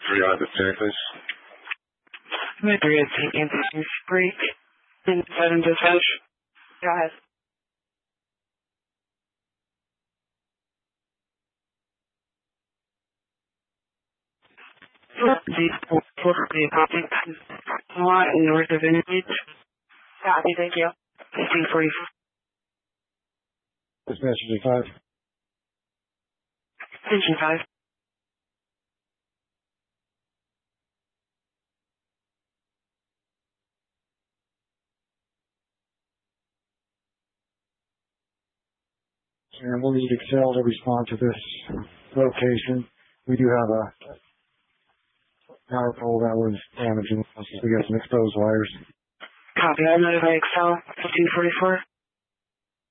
3 on the St. please. Madrid, St. Anthony's break. And 7 dispatch. Go ahead. North of Innovate. Copy, thank you. 1544. Dispatch 5. Attention 5. And we'll need Excel to respond to this location. We do have a power pole that was damaged, and we got some exposed wires. Copy, I'll notify Excel 1544.